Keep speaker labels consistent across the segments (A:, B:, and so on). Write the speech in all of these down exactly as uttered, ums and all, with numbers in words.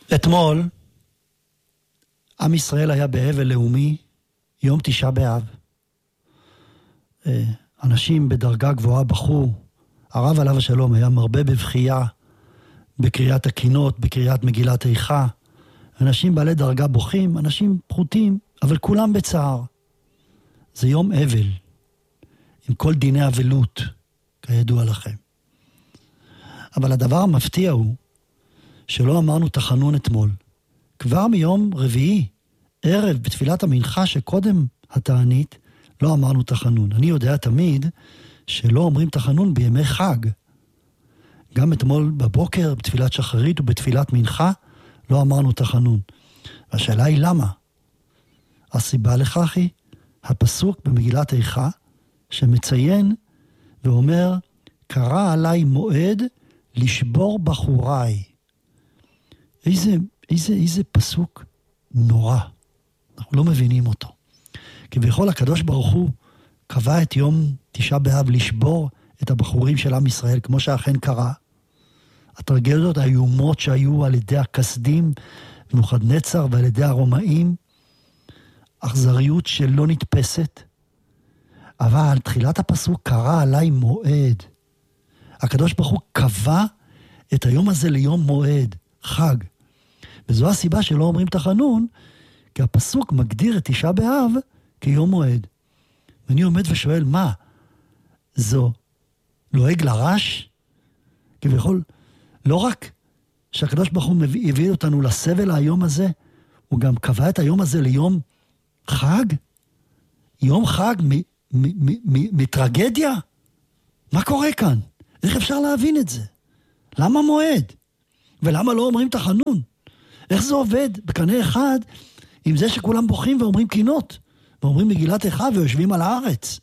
A: אתמול עם ישראל היה באבל לאומי יום תשעה באב. אנשים בדרגה גבוהה בחו, הרב עליו השלום היה מרבה בבחייה, בקריאת הקינות, בקריאת מגילת איכה. אנשים בעלי דרגה בוכים, אנשים פחותים, אבל כולם בצער. זה יום אבל, עם כל דיני אבלות, כידוע לכם. אבל הדבר המפתיע הוא, שלא אמרנו תחנון אתמול. כבר מיום רביעי, ערב, בתפילת המנחה שקודם התענית, לא אמרנו תחנון. אני יודע תמיד שלא אומרים תחנון בימי חג. גם אתמול בבוקר, בתפילת שחרית ובתפילת מנחה, לא אמרנו תחנון. השאלה היא למה? הסיבה לכך היא הפסוק במגילת איכה, שמציין ואומר, קרא עליי מועד לשבור בחוריי. איזה, איזה, איזה פסוק נורא. אנחנו לא מבינים אותו. כביכול הקדוש ברוך הוא קבע את יום תשעה באב לשבור את הבחורים של עם ישראל, כמו שאכן קרה. הטרגדיות האיומות שהיו על ידי הכסדים ונבוכדנצר ועל ידי הרומאים, אכזריות שלא נתפסת. אבל תחילת הפסוק קרא עליי מועד. הקדוש ברוך הוא קבע את היום הזה ליום מועד, חג. וזו הסיבה שלא אומרים תחנון, כי הפסוק מגדיר את תשעה באב כיום מועד. ואני עומד ושואל, מה? זו לועג לרש? כביכול, לא רק שהקדוש ברוך הוא הביא אותנו לסבל היום הזה, הוא גם קבע את היום הזה ליום חג? יום חג מ- מ- מ- מ- מטרגדיה? מה קורה כאן? איך אפשר להבין את זה? למה מועד? ולמה לא אומרים תחנון? איך זה עובד בקנה אחד עם זה שכולם בוכים ואומרים קינות, ואומרים מגילת איכה ויושבים על הארץ?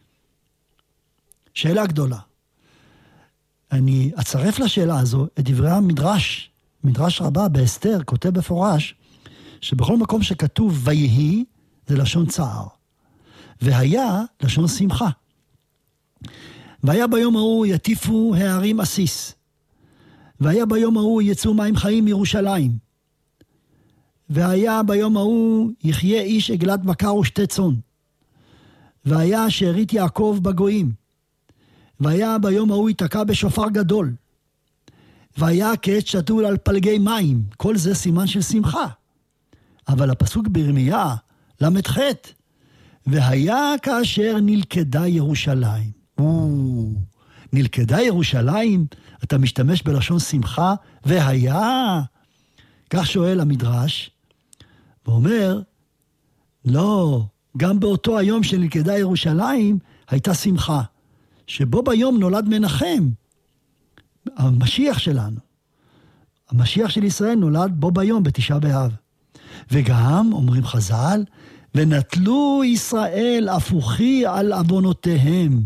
A: שאלה גדולה. אני אצרף לשאלה הזו את דברי המדרש, מדרש רבה באסתר, כותב בפורש, שבכל מקום שכתוב ויהי, זה לשון צער. והיה לשון שמחה. והיה ביום ההוא יטיפו הערים אסיס. והיה ביום ההוא יצאו מים חיים מירושלים. והיה ביום ההוא יחיה איש עגלת בקר ושתי צאן. והיה שארית יעקב בגויים. והיה ביום ההוא יתקע בשופר גדול. והיה כעת שתול על פלגי מים. כל זה סימן של שמחה. אבל הפסוק בירמיה, למד ח' והיה כאשר נלכדה ירושלים. או, נלכדה ירושלים, אתה משתמש בלשון שמחה, והיה, כך שואל המדרש, ואומר, לא, גם באותו היום שנלכדה ירושלים, הייתה שמחה, שבו ביום נולד מנחם, המשיח שלנו. המשיח של ישראל נולד בו ביום, בתשעה באב. וגם, אומרים חז"ל, ונטלו ישראל הפוכי על עוונותיהם.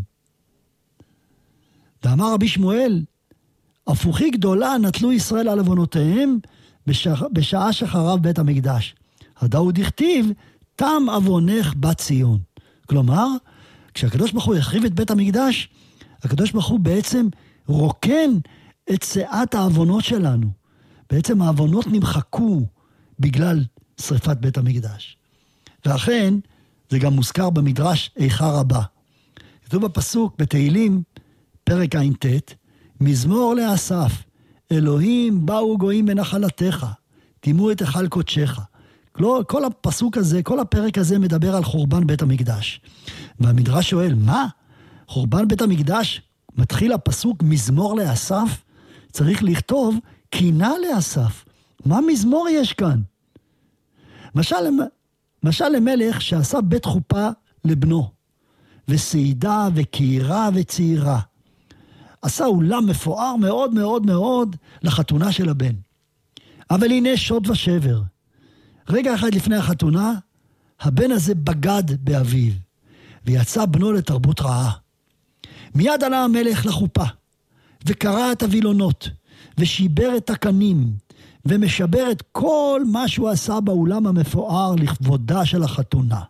A: ואמר רבי שמואל, הפוכי גדולה נטלו ישראל על עוונותיהם בשעה, בשעה שחרב בית המקדש. הדאוד הכתיב, תם עוונך בת ציון. כלומר, כשהקדוש ברוך הוא יחריב את בית המקדש, הקדוש ברוך הוא בעצם רוקן את שאת העוונות שלנו. בעצם העוונות נמחקו בגלל שריפת בית המקדש. ואכן, זה גם מוזכר במדרש איכה רבה. כתוב בפסוק בתהילים, פרק ע"ט, מזמור לאסף, אלוהים באו גויים בנחלתך, תימו את היכל קודשך. כל הפסוק הזה, כל הפרק הזה מדבר על חורבן בית המקדש. והמדרש שואל, מה? חורבן בית המקדש, מתחיל הפסוק מזמור לאסף, צריך לכתוב קינה לאסף. מה מזמור יש כאן? משל, משל למלך שעשה בית חופה לבנו, וסעידה וקהירה וצעירה. עשה אולם מפואר מאוד מאוד מאוד לחתונה של הבן. אבל הנה שוד ושבר. רגע אחד לפני החתונה, הבן הזה בגד באביו, ויצא בנו לתרבות רעה. מיד עלה המלך לחופה, וקרע את הווילונות, ושיבר את הקנים, ומשבר את כל מה שהוא עשה באולם המפואר לכבודה של החתונה.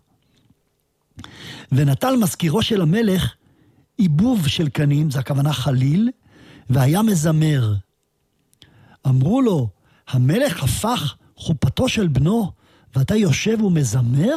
A: ונטל מזכירו של המלך עיבוב של קנים, זה הכוונה חליל, והיה מזמר. אמרו לו, המלך הפך חופתו של בנו, ואתה יושב ומזמר?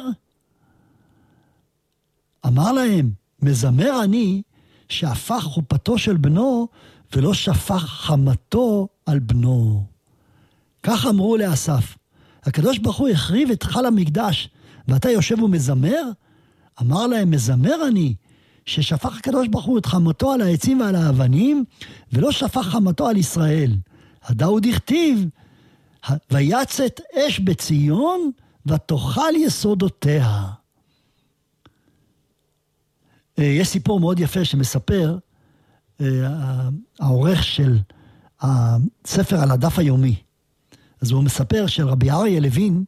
A: אמר להם, מזמר אני שהפך חופתו של בנו, ולא שפך חמתו על בנו. כך אמרו לאסף, הקדוש ברוך הוא החריב את חל המקדש, ואתה יושב ומזמר? אמר להם, מזמר אני, ששפך הקדוש ברוך הוא את חמתו על העצים ועל האבנים, ולא שפך חמתו על ישראל. הדאו דכתיב, ויצאת אש בציון, ותאכל יסודותיה. יש סיפור מאוד יפה שמספר, העורך של הספר על הדף היומי. אז הוא מספר של רבי אריה לוין,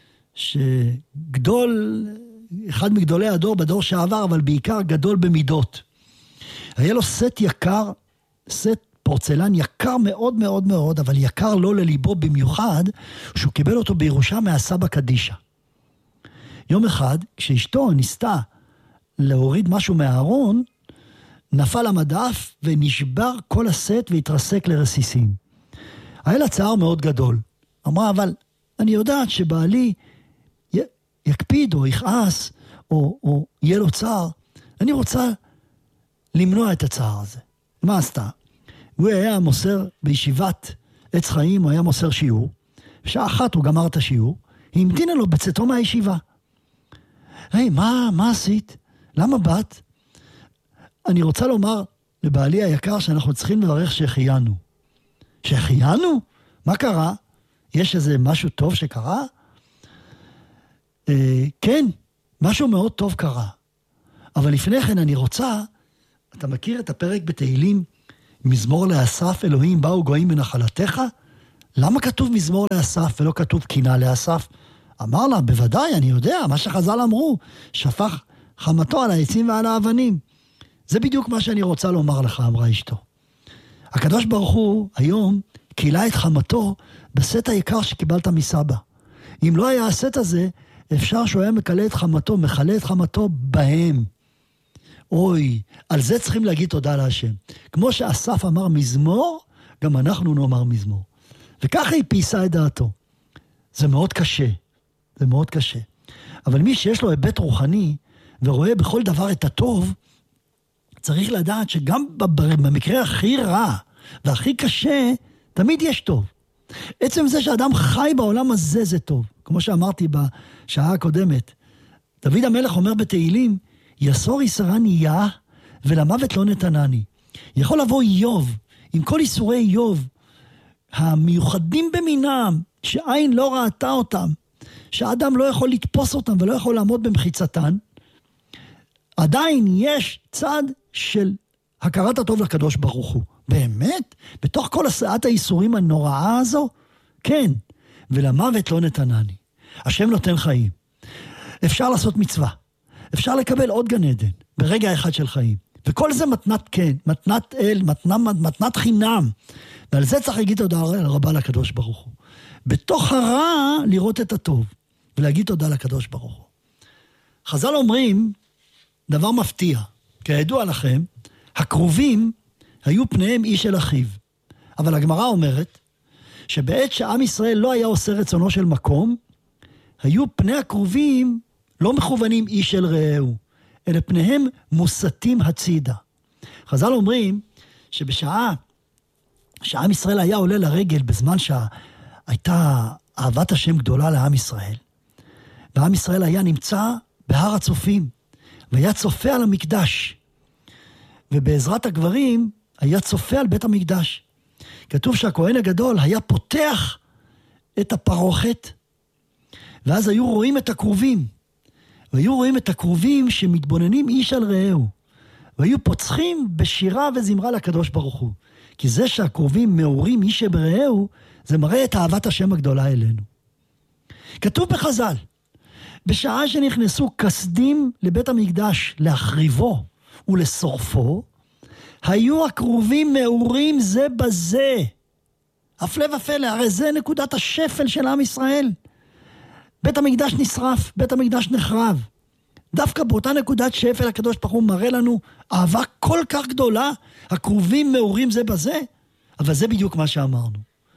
A: שגדול, אחד מגדולי הדור בדור שעבר, אבל בעיקר גדול במידות. היה לו סט יקר, סט פורצלן יקר מאוד מאוד מאוד, אבל יקר לא לליבו במיוחד, שהוא קיבל אותו בירושה מהסבא קדישה. יום אחד, כשאשתו ניסתה להוריד משהו מהארון, נפל המדף ונשבר כל הסט והתרסק לרסיסים. היה לה צער מאוד גדול. אמרה, אבל אני יודעת שבעלי י... יקפיד או יכעס, או, או יהיה לו צער. אני רוצה למנוע את הצער הזה. מה עשתה? הוא היה מוסר בישיבת עץ חיים, הוא היה מוסר שיעור. בשעה אחת הוא גמר את השיעור, היא המתינה לו בצאתו מהישיבה. היי, מה, מה עשית? למה באת? אני רוצה לומר לבעלי היקר שאנחנו צריכים לברך שהחיינו. שהחיינו? מה קרה? יש איזה משהו טוב שקרה? אה, כן, משהו מאוד טוב קרה. אבל לפני כן אני רוצה, אתה מכיר את הפרק בתהילים, מזמור לאסף, אלוהים באו גויים מנחלתך? למה כתוב מזמור לאסף ולא כתוב קינה לאסף? אמר לה, בוודאי, אני יודע, מה שחז"ל אמרו, שפך חמתו על העצים ועל האבנים. זה בדיוק מה שאני רוצה לומר לך, אמרה אשתו. הקדוש ברוך הוא היום קילה את חמתו בסט היקר שקיבלת מסבא. אם לא היה הסט הזה, אפשר שהוא היה מקלה את חמתו, מחלה את חמתו בהם. אוי, על זה צריכים להגיד תודה להשם. כמו שאסף אמר מזמור, גם אנחנו נאמר מזמור. וככה היא פייסה את דעתו. זה מאוד קשה, זה מאוד קשה. אבל מי שיש לו היבט רוחני, ורואה בכל דבר את הטוב, צריך לדעת שגם במקרה הכי רע, והכי קשה, תמיד יש טוב. עצם זה שאדם חי בעולם הזה זה טוב. כמו שאמרתי בשעה הקודמת, דוד המלך אומר בתהילים, יסור יסרני יה, ולמוות לא נתנני. יכול לבוא איוב, עם כל איסורי איוב, המיוחדים במינם, שעין לא ראתה אותם, שהאדם לא יכול לתפוס אותם, ולא יכול לעמוד במחיצתן, עדיין יש צד של הכרת הטוב לקדוש ברוך הוא. באמת? בתוך כל הסעת האיסורים הנוראה הזו? כן. ולמוות לא נתנני. השם נותן חיים. אפשר לעשות מצווה. אפשר לקבל עוד גן עדן, ברגע אחד של חיים. וכל זה מתנת כן, מתנת אל, מתנת, מתנת חינם. ועל זה צריך להגיד תודה רבה לקדוש ברוך הוא. בתוך הרע לראות את הטוב, ולהגיד תודה לקדוש ברוך הוא. חז"ל אומרים, דבר מפתיע, כידוע לכם, הקרובים היו פניהם איש אל אחיו. אבל הגמרא אומרת, שבעת שעם ישראל לא היה עושה רצונו של מקום, היו פני הקרובים לא מכוונים איש אל רעהו, אלא פניהם מוסתים הצידה. חז"ל אומרים, שבשעה שעם ישראל היה עולה לרגל, בזמן שהייתה אהבת השם גדולה לעם ישראל, ועם ישראל היה נמצא בהר הצופים, והיה צופה על המקדש, ובעזרת הגברים היה צופה על בית המקדש. כתוב שהכהן הגדול היה פותח את הפרוכת, ואז היו רואים את הקרובים, והיו רואים את הקרובים שמתבוננים איש על רעהו, והיו פוצחים בשירה וזמרה לקדוש ברוך הוא. כי זה שהקרובים מאורים איש ברעהו, זה מראה את אהבת השם הגדולה אלינו. כתוב בחז"ל, בשעה שנכנסו כסדים לבית המקדש להחריבו ולשורפו, היו הקרובים מאורים זה בזה. הפלא ופלא, הרי זה נקודת השפל של עם ישראל. בית המקדש נשרף, בית המקדש נחרב. דווקא באותה נקודת שפל הקדוש ברוך הוא מראה לנו אהבה כל כך גדולה, הקרובים מאורים זה בזה, אבל זה בדיוק מה שאמרנו.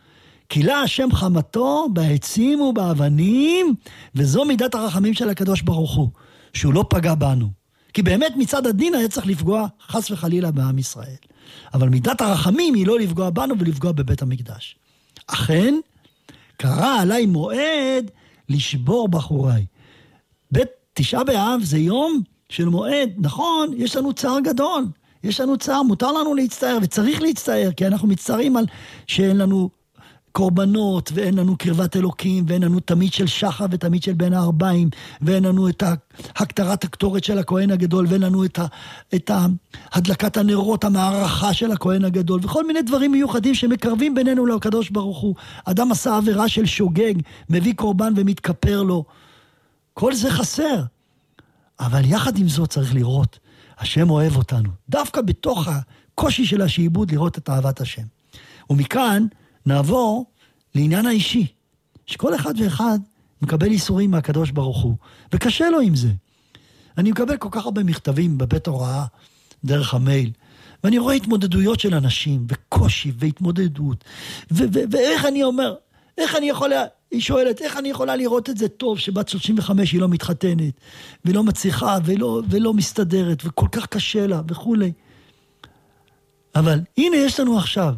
A: כילה השם חמתו בעצים ובאבנים, וזו מידת הרחמים של הקדוש ברוך הוא, שהוא לא פגע בנו. כי באמת מצד הדין היה צריך לפגוע חס וחלילה בעם ישראל. אבל מידת הרחמים היא לא לפגוע בנו ולפגוע בבית המקדש. אכן, קרא עליי מועד לשבור בחוריי. בית תשעה באב זה יום של מועד, נכון, יש לנו צער גדול, יש לנו צער, מותר לנו להצטער, וצריך להצטער, כי אנחנו מצטערים על שאין לנו קורבנות, ואין לנו קרבת אלוקים, ואין לנו תמיד של שחר ותמיד של בין הארבעים, ואין לנו את הקטרת הקטורת של הכהן הגדול, ואין לנו את, ה, את הדלקת הנרות, המערכה של הכהן הגדול, וכל מיני דברים מיוחדים שמקרבים בינינו לקדוש ברוך הוא. אדם עשה עבירה של שוגג, מביא קורבן ומתכפר לו. כל זה חסר. אבל יחד עם זאת צריך לראות, השם אוהב אותנו, דווקא בתוך הקושי של השעבוד לראות את אהבת השם. ומכאן נעבור לעניין האישי, שכל אחד ואחד מקבל איסורים מהקדוש ברוך הוא, וקשה לו עם זה. אני מקבל כל כך הרבה מכתבים בבית הוראה, דרך המייל, ואני רואה התמודדויות של אנשים, וקושי והתמודדות, ו- ו- ואיך אני אומר, איך אני יכולה, היא שואלת, איך אני יכולה לראות את זה טוב, שבת שלושים וחמש היא לא מתחתנת, ולא מצליחה, ולא, ולא מסתדרת, וכל כך קשה לה, וכו'. אבל הנה יש לנו עכשיו,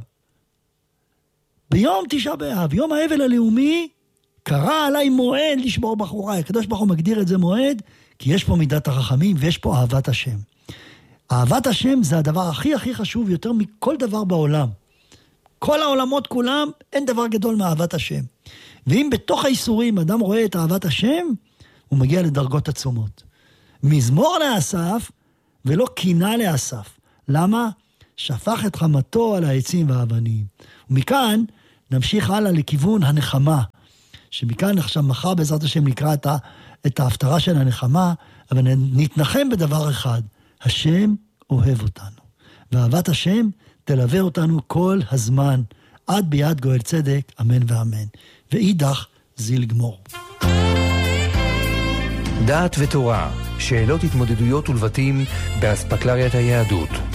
A: ביום תשעה באב, יום האבל הלאומי, קרא עליי מועד לשבור בחוריי. הקדוש ברוך הוא מגדיר את זה מועד, כי יש פה מידת הרחמים, ויש פה אהבת השם. אהבת השם זה הדבר הכי הכי חשוב, יותר מכל דבר בעולם. כל העולמות כולם, אין דבר גדול מאהבת השם. ואם בתוך האיסורים אדם רואה את אהבת השם, הוא מגיע לדרגות עצומות. מזמור לאסף, ולא קינה לאסף. למה? שפך את חמתו על העצים והאבנים. ומכאן נמשיך הלאה לכיוון הנחמה, שמכאן עכשיו מחר בעזרת השם נקרא את, ה, את ההפטרה של הנחמה, אבל נתנחם בדבר אחד, השם אוהב אותנו. ואהבת השם תלווה אותנו כל הזמן, עד ביד גואל צדק, אמן ואמן. ואידך זיל גמור.
B: דעת ותורה, שאלות התמודדויות ולבטים באספקלריית היהדות.